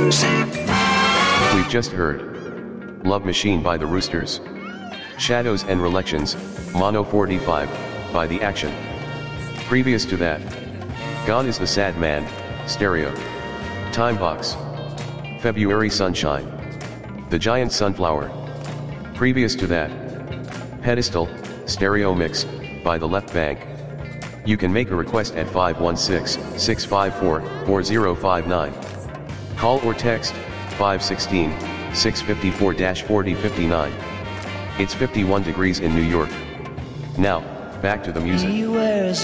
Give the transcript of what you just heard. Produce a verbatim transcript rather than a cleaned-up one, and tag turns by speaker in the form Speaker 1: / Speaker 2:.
Speaker 1: Roosters.
Speaker 2: We've just heard Love Machine by the Roosters. Shadows and Relections, Mono forty-five, by The Action. Previous to that, Gone is the Sad Man, Stereo. Timebox. February Sunshine. The Giant Sunflower. Previous to that, Pedestal, Stereo Mix, by The Left Bank. You can make a request at five one six, six five four, four zero five nine. Call or text, five one six, six five four, four zero five nine. It's fifty-one degrees in New York. Now, back to the music.
Speaker 3: He wears